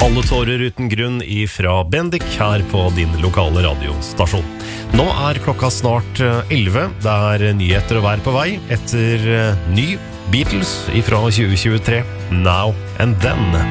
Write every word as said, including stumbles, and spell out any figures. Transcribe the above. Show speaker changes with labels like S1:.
S1: Alle tårer uten grunn ifra Bendik her på din lokale radiostasjon. Nå er klokka snart elleve. Det er nyheter å være på vei etter ny Beatles ifra tjue tjuetre, Now and Then.